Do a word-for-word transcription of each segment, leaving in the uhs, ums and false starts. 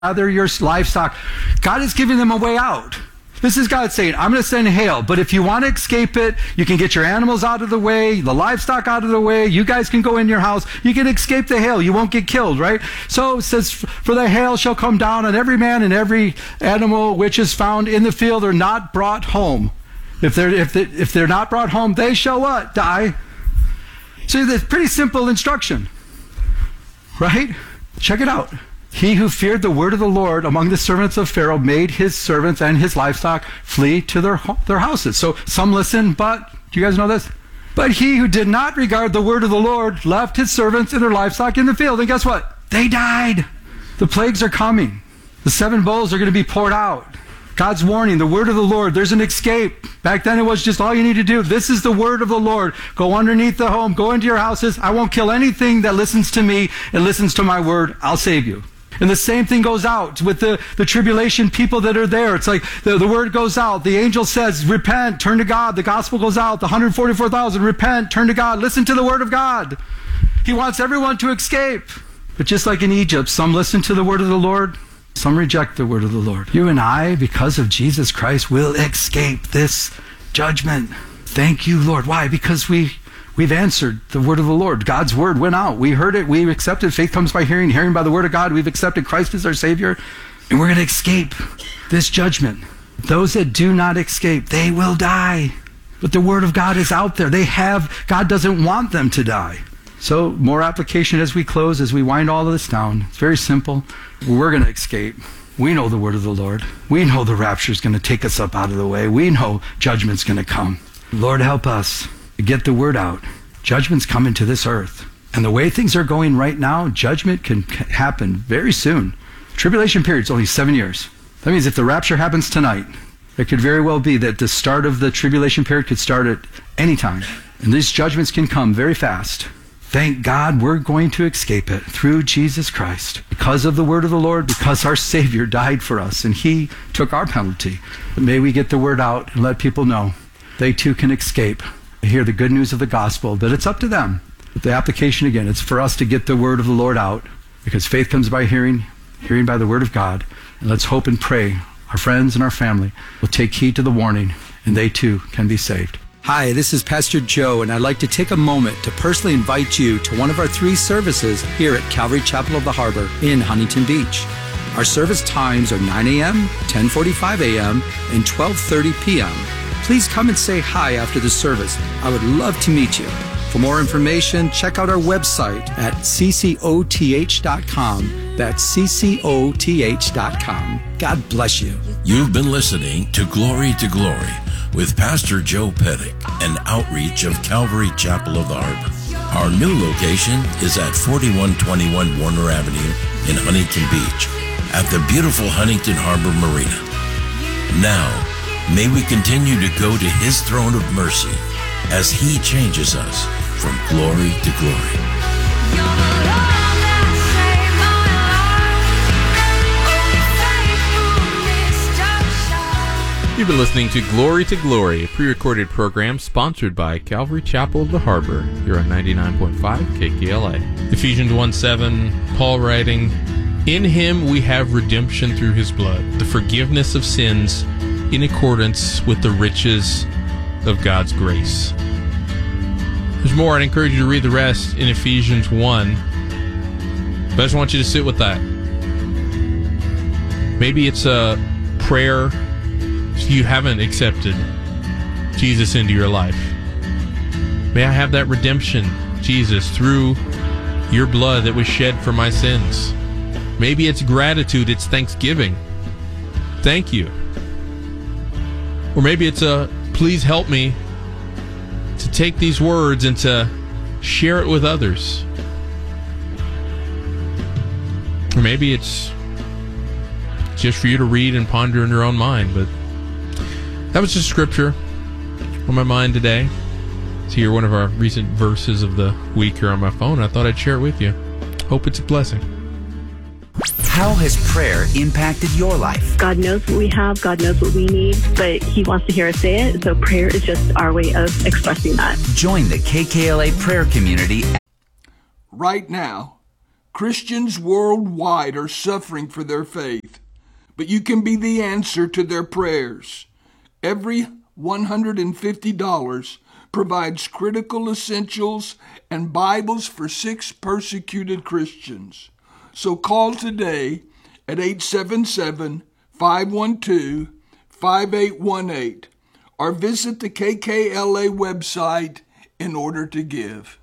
gather your livestock. God is giving them a way out. This is God saying, I'm going to send hail, but if you want to escape it, you can get your animals out of the way, the livestock out of the way, you guys can go in your house, you can escape the hail, you won't get killed, right? So it says, for the hail shall come down on every man and every animal which is found in the field or not brought home. If they're, if they, if they're not brought home, they shall what? Die. So it's pretty simple instruction, right? Check it out. He who feared the word of the Lord among the servants of Pharaoh made his servants and his livestock flee to their their houses. So some listened, but, do you guys know this? But he who did not regard the word of the Lord left his servants and their livestock in the field. And guess what? They died. The plagues are coming. The seven bowls are going to be poured out. God's warning, the word of the Lord, there's an escape. Back then it was just all you need to do. This is the word of the Lord. Go underneath the home, go into your houses. I won't kill anything that listens to me and listens to my word. I'll save you. And the same thing goes out with the, the tribulation people that are there. It's like the, the word goes out. The angel says, repent, turn to God. The gospel goes out. The one hundred forty-four thousand, repent, turn to God. Listen to the word of God. He wants everyone to escape. But just like in Egypt, some listen to the word of the Lord, some reject the word of the Lord. You and I, because of Jesus Christ, will escape this judgment. Thank you, Lord. Why? Because we... We've answered the word of the Lord. God's word went out. We heard it. We accepted. Faith comes by hearing, hearing by the word of God. We've accepted Christ as our Savior. And we're going to escape this judgment. Those that do not escape, they will die. But the word of God is out there. They have, God doesn't want them to die. So more application as we close, as we wind all of this down. It's very simple. We're going to escape. We know the word of the Lord. We know the rapture is going to take us up out of the way. We know judgment's going to come. Lord, help us. Get the word out. Judgment's coming to this earth. And the way things are going right now, judgment can happen very soon. Tribulation period is only seven years. That means if the rapture happens tonight, it could very well be that the start of the tribulation period could start at any time. And these judgments can come very fast. Thank God we're going to escape it through Jesus Christ. Because of the word of the Lord, because our Savior died for us and He took our penalty. But may we get the word out and let people know they too can escape. Hear the good news of the gospel, that it's up to them. But the application, again, it's for us to get the word of the Lord out, because faith comes by hearing, hearing by the word of God. And let's hope and pray our friends and our family will take heed to the warning, and they too can be saved. Hi, this is Pastor Joe, and I'd like to take a moment to personally invite you to one of our three services here at Calvary Chapel of the Harbor in Huntington Beach. Our service times are nine a.m., ten forty-five a.m., and twelve thirty p.m. Please come and say hi after the service. I would love to meet you. For more information, check out our website at c c o t h dot com. That's c c o t h dot com. God bless you. You've been listening to Glory to Glory with Pastor Joe Pettick, an outreach of Calvary Chapel of the Harbor. Our new location is at forty-one twenty-one Warner Avenue in Huntington Beach at the beautiful Huntington Harbor Marina. Now, may we continue to go to His throne of mercy as He changes us from glory to glory. You've been listening to Glory to Glory, a pre-recorded program sponsored by Calvary Chapel of the Harbor, here on ninety-nine point five K K L A. Ephesians one seven, Paul writing, "In Him we have redemption through His blood, the forgiveness of sins, in accordance with the riches of God's grace." There's more. I'd encourage you to read the rest in Ephesians one. But I just want you to sit with that. Maybe it's a prayer if you haven't accepted Jesus into your life. May I have that redemption, Jesus, through your blood that was shed for my sins. Maybe it's gratitude, it's thanksgiving. Thank you. Or maybe it's a, please help me to take these words and to share it with others. Or maybe it's just for you to read and ponder in your own mind. But that was just scripture on my mind today. To hear one of our recent verses of the week here on my phone. I thought I'd share it with you. Hope it's a blessing. How has prayer impacted your life? God knows what we have. God knows what we need, but He wants to hear us say it. So prayer is just our way of expressing that. Join the K K L A prayer community. Right now, Christians worldwide are suffering for their faith, but you can be the answer to their prayers. Every one hundred fifty dollars provides critical essentials and Bibles for six persecuted Christians. So call today at eight seven seven, five one two, five eight one eight or visit the K K L A website in order to give.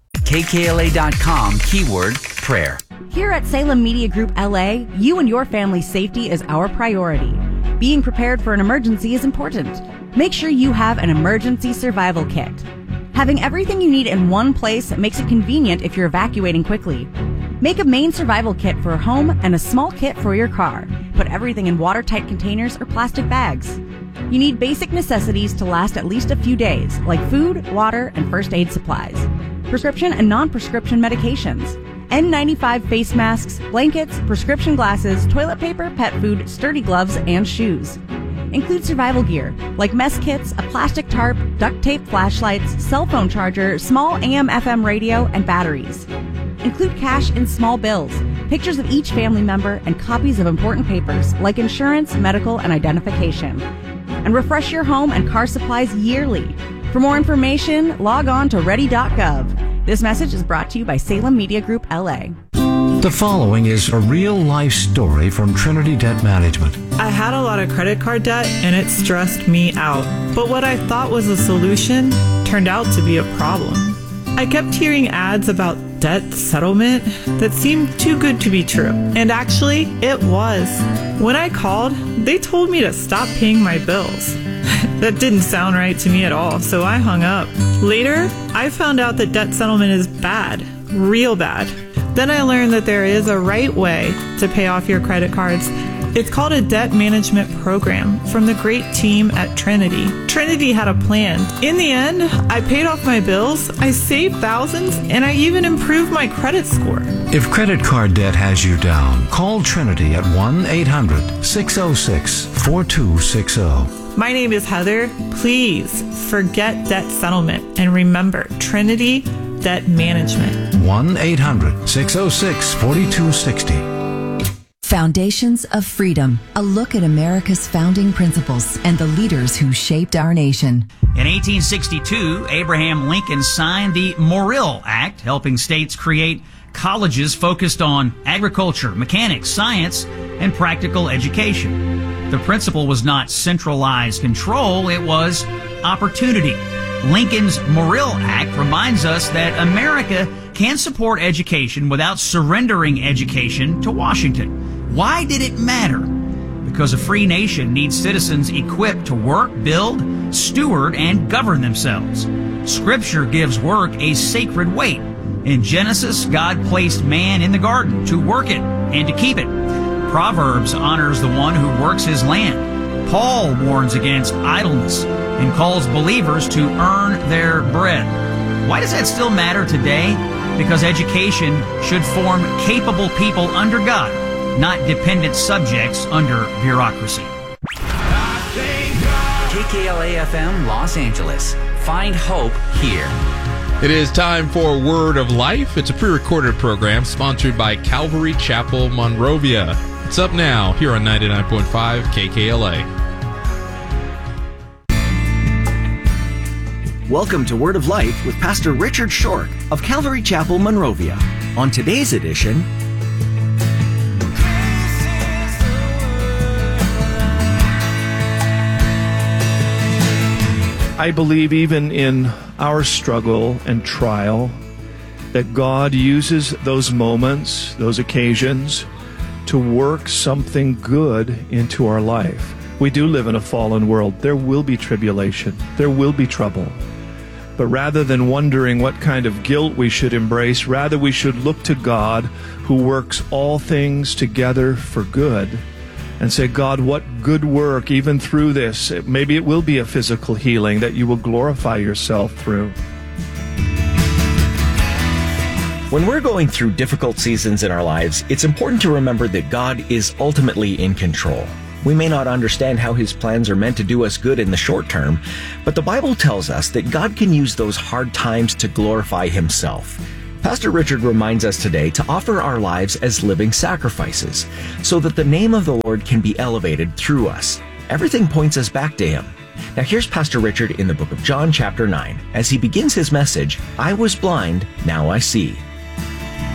K K L A dot com, keyword prayer. Here at Salem Media Group L A, you and your family's safety is our priority. Being prepared for an emergency is important. Make sure you have an emergency survival kit. Having everything you need in one place makes it convenient if you're evacuating quickly. Make a main survival kit for a home and a small kit for your car. Put everything in watertight containers or plastic bags. You need basic necessities to last at least a few days, like food, water, and first aid supplies. Prescription and non-prescription medications. N ninety-five face masks, blankets, prescription glasses, toilet paper, pet food, sturdy gloves, and shoes. Include survival gear, like mess kits, a plastic tarp, duct tape flashlights, cell phone charger, small A M F M radio, and batteries. Include cash in small bills, pictures of each family member, and copies of important papers, like insurance, medical, and identification. And refresh your home and car supplies yearly. For more information, log on to ready dot gov. This message is brought to you by Salem Media Group L A. The following is a real-life story from Trinity Debt Management. I had a lot of credit card debt, and it stressed me out. But what I thought was a solution turned out to be a problem. I kept hearing ads about debt settlement that seemed too good to be true. And actually, it was. When I called, they told me to stop paying my bills. That didn't sound right to me at all, so I hung up. Later, I found out that debt settlement is bad, real bad. Then I learned that there is a right way to pay off your credit cards. It's called a debt management program from the great team at Trinity. Trinity had a plan. In the end, I paid off my bills, I saved thousands, and I even improved my credit score. If credit card debt has you down, call Trinity at one eight hundred, six oh six, four two six oh. My name is Heather. Please forget debt settlement and remember Trinity Debt Management. one eight hundred, six oh six, four two six oh. Foundations of Freedom, a look at America's founding principles and the leaders who shaped our nation. In eighteen sixty-two, Abraham Lincoln signed the Morrill Act, helping states create colleges focused on agriculture, mechanics, science, and practical education. The principle was not centralized control, it was opportunity. Lincoln's Morrill Act reminds us that America can support education without surrendering education to Washington. Why did it matter? Because a free nation needs citizens equipped to work, build, steward, and govern themselves. Scripture gives work a sacred weight. In Genesis, God placed man in the garden to work it and to keep it. Proverbs honors the one who works his land. Paul warns against idleness and calls believers to earn their bread. Why does that still matter today? Because education should form capable people under God, not dependent subjects under bureaucracy. K K L A F M Los Angeles. Find hope here. It is time for Word of Life. It's a pre-recorded program sponsored by Calvary Chapel, Monrovia. It's up now here on ninety-nine point five K K L A. Welcome to Word of Life with Pastor Richard Shork of Calvary Chapel, Monrovia. On today's edition, I believe even in our struggle and trial that God uses those moments, those occasions, to work something good into our life. We do live in a fallen world. There will be tribulation. There will be trouble. But rather than wondering what kind of guilt we should embrace, rather we should look to God who works all things together for good and say, God, what good work, even through this, maybe it will be a physical healing that you will glorify yourself through. When we're going through difficult seasons in our lives, it's important to remember that God is ultimately in control. We may not understand how His plans are meant to do us good in the short term, but the Bible tells us that God can use those hard times to glorify Himself. Pastor Richard reminds us today to offer our lives as living sacrifices so that the name of the Lord can be elevated through us. Everything points us back to Him. Now here's Pastor Richard in the book of John chapter nine as he begins his message, I was blind, now I see.